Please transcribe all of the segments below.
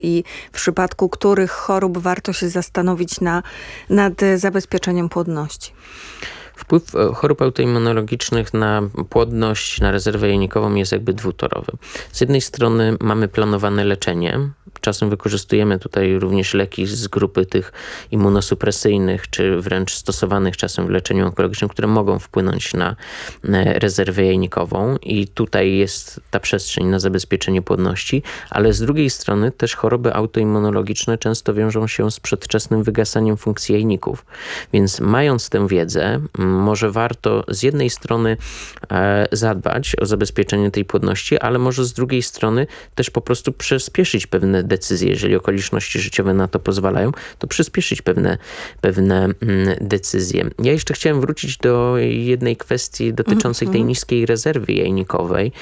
i w przypadku których chorób warto się zastanowić nad zabezpieczeniem płodności? Wpływ chorób autoimmunologicznych na płodność, na rezerwę jajnikową jest jakby dwutorowy. Z jednej strony mamy planowane leczenie. Czasem wykorzystujemy tutaj również leki z grupy tych immunosupresyjnych, czy wręcz stosowanych czasem w leczeniu onkologicznym, które mogą wpłynąć na rezerwę jajnikową i tutaj jest ta przestrzeń na zabezpieczenie płodności, ale z drugiej strony też choroby autoimmunologiczne często wiążą się z przedwczesnym wygasaniem funkcji jajników. Więc mając tę wiedzę, może warto z jednej strony zadbać o zabezpieczenie tej płodności, ale może z drugiej strony też po prostu przyspieszyć pewne decyzje. Jeżeli okoliczności życiowe na to pozwalają, to przyspieszyć pewne decyzje. Ja jeszcze chciałem wrócić do jednej kwestii dotyczącej tej niskiej rezerwy jajnikowej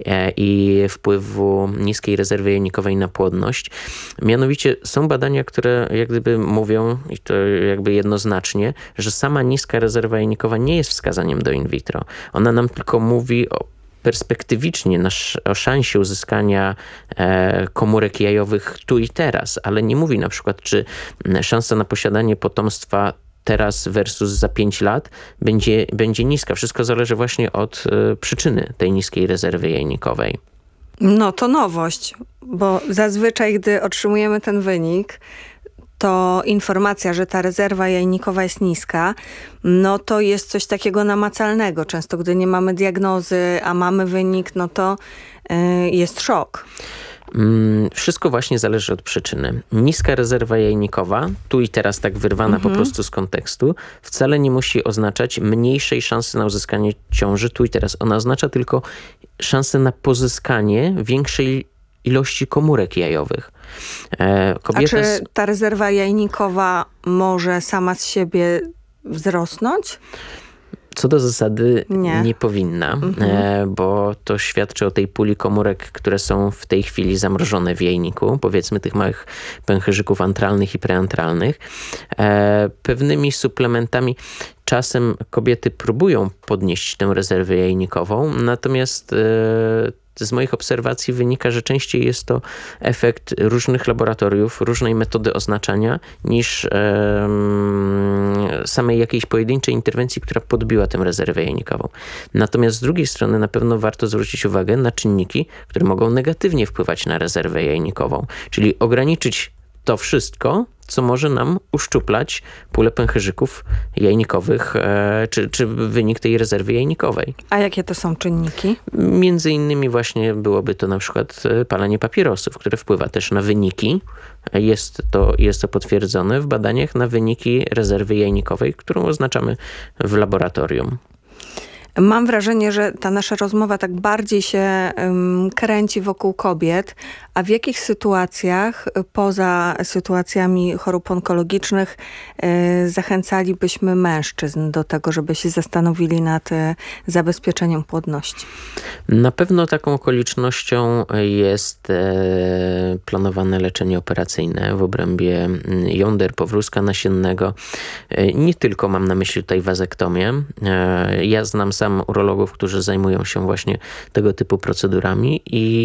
i wpływu niskiej rezerwy jajnikowej na płodność. Mianowicie są badania, które jak gdyby mówią, i to jakby jednoznacznie, że sama niska rezerwa jajnikowa nie jest wskazaniem do in vitro. Ona nam tylko mówi perspektywicznie o szansie uzyskania komórek jajowych tu i teraz, ale nie mówi na przykład, czy szansa na posiadanie potomstwa teraz versus za 5 lat będzie niska. Wszystko zależy właśnie od przyczyny tej niskiej rezerwy jajnikowej. No to nowość, bo zazwyczaj, gdy otrzymujemy ten wynik, to informacja, że ta rezerwa jajnikowa jest niska, no to jest coś takiego namacalnego. Często, gdy nie mamy diagnozy, a mamy wynik, no to jest szok. Wszystko właśnie zależy od przyczyny. Niska rezerwa jajnikowa, tu i teraz tak wyrwana po prostu z kontekstu, wcale nie musi oznaczać mniejszej szansy na uzyskanie ciąży tu i teraz. Ona oznacza tylko szansę na pozyskanie większej ilości komórek jajowych. A czy ta rezerwa jajnikowa może sama z siebie wzrosnąć? Co do zasady nie powinna, bo to świadczy o tej puli komórek, które są w tej chwili zamrożone w jajniku, powiedzmy tych małych pęcherzyków antralnych i preantralnych. Pewnymi suplementami czasem kobiety próbują podnieść tę rezerwę jajnikową, natomiast z moich obserwacji wynika, że częściej jest to efekt różnych laboratoriów, różnej metody oznaczania, niż samej jakiejś pojedynczej interwencji, która podbiła tę rezerwę jajnikową. Natomiast z drugiej strony na pewno warto zwrócić uwagę na czynniki, które mogą negatywnie wpływać na rezerwę jajnikową, czyli ograniczyć to wszystko, co może nam uszczuplać pulę pęcherzyków jajnikowych, czy wynik tej rezerwy jajnikowej. A jakie to są czynniki? Między innymi właśnie byłoby to na przykład palenie papierosów, które wpływa też na wyniki. Jest to potwierdzone w badaniach na wyniki rezerwy jajnikowej, którą oznaczamy w laboratorium. Mam wrażenie, że ta nasza rozmowa tak bardziej się kręci wokół kobiet, a w jakich sytuacjach, poza sytuacjami chorób onkologicznych, zachęcalibyśmy mężczyzn do tego, żeby się zastanowili nad zabezpieczeniem płodności? Na pewno taką okolicznością jest planowane leczenie operacyjne w obrębie jąder powrózka nasiennego. Nie tylko mam na myśli tutaj wazektomię. Ja znam sam urologów, którzy zajmują się właśnie tego typu procedurami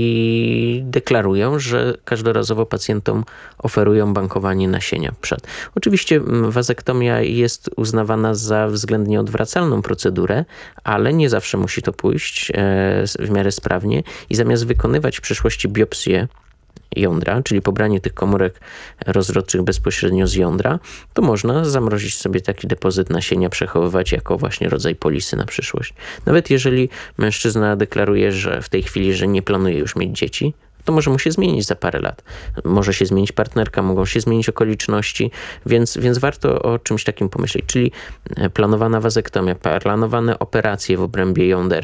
i deklarują, że każdorazowo pacjentom oferują bankowanie nasienia przed. Oczywiście wazektomia jest uznawana za względnie odwracalną procedurę, ale nie zawsze musi to pójść w miarę sprawnie i zamiast wykonywać w przyszłości biopsję jądra, czyli pobranie tych komórek rozrodczych bezpośrednio z jądra, to można zamrozić sobie taki depozyt nasienia, przechowywać jako właśnie rodzaj polisy na przyszłość. Nawet jeżeli mężczyzna deklaruje, że w tej chwili, że nie planuje już mieć dzieci, to może mu się zmienić za parę lat. Może się zmienić partnerka, mogą się zmienić okoliczności, więc warto o czymś takim pomyśleć. Czyli planowana wazektomia, planowane operacje w obrębie jąder.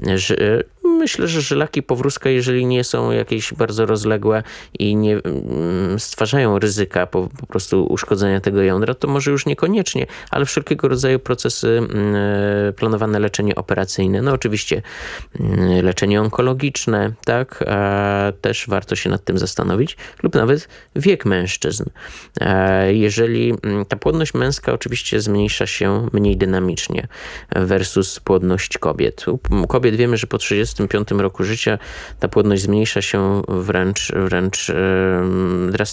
Myślę, że żylaki powrózka, jeżeli nie są jakieś bardzo rozległe i nie stwarzają ryzyka po prostu uszkodzenia tego jądra, to może już niekoniecznie, ale wszelkiego rodzaju procesy, planowane leczenie operacyjne, no oczywiście leczenie onkologiczne, tak, też warto się nad tym zastanowić, lub nawet wiek mężczyzn. Jeżeli ta płodność męska oczywiście zmniejsza się mniej dynamicznie versus płodność kobiet. U kobiet wiemy, że po 35 roku życia ta płodność zmniejsza się wręcz drastycznie.